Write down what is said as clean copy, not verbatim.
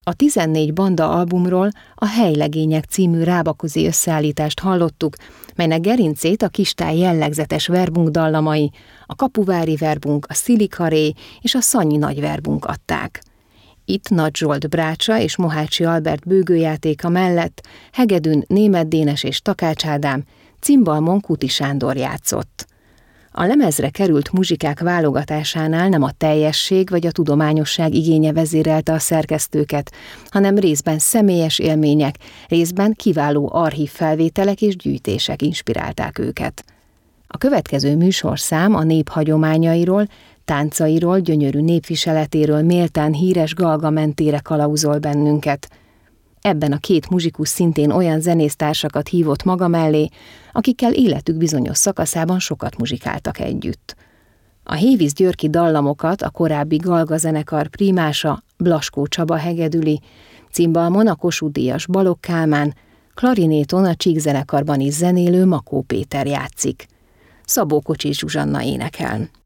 A 14 banda albumról a Helylegények című rábaközi összeállítást hallottuk, melynek gerincét a Kistály jellegzetes verbunk dallamai, a kapuvári verbunk, a Szilikaré és a Szanyi nagy verbunk adták. Itt Nagy Zsolt brácsa és Mohácsi Albert bőgőjátéka mellett hegedűn Németh Dénes és Takács Ádám, cimbalmon Kuti Sándor játszott. A lemezre került muzsikák válogatásánál nem a teljesség vagy a tudományosság igénye vezérelte a szerkesztőket, hanem részben személyes élmények, részben kiváló archív felvételek és gyűjtések inspirálták őket. A következő műsorszám a nép hagyományairól, táncairól, gyönyörű népviseletéről méltán híres Galga mentére kalauzol bennünket. Ebben a két muzsikus szintén olyan zenésztársakat hívott maga mellé, akikkel életük bizonyos szakaszában sokat muzsikáltak együtt. A Hévíz-Györki dallamokat a korábbi Galga zenekar prímása Blaskó Csaba hegedüli, cimbalmon a Kossuth-díjas Balogh Kálmán, klarinéton a Csík zenekarban is zenélő Makó Péter játszik. Szabó Kocsis Zsuzsanna énekel.